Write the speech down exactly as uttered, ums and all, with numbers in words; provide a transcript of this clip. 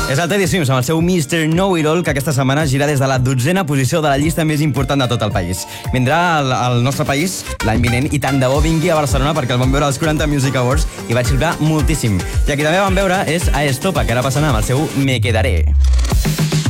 És el Teddy Swims amb el seu mister Know-It-All, que aquesta setmana gira des de la dotzena posició de la llista més important de tot el país. Vindrà al, al nostre país l'any vinent i tant de bo vingui a Barcelona perquè el vam veure als quaranta Music Awards i vaig xifrar moltíssim. I aquí també vam veure és a Estopa, que ara passant amb el seu Me Quedaré.